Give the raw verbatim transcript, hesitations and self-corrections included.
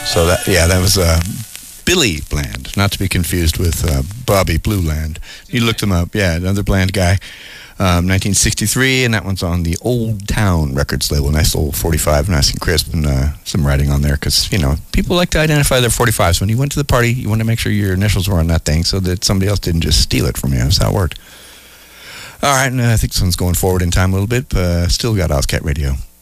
So that, yeah, that was uh, Billy Bland, not to be confused with uh, Bobby Blue Land. You looked him up, yeah, another Bland guy. Um, nineteen sixty-three, and that one's on the Old Town Records label. Nice little forty-five, nice and crisp, and uh, some writing on there, because, you know, people like to identify their forty-fives. When you went to the party, you want to make sure your initials were on that thing so that somebody else didn't just steal it from you. That's how it worked. All right, and uh, I think this one's going forward in time a little bit, but uh, still got Ozcat Radio.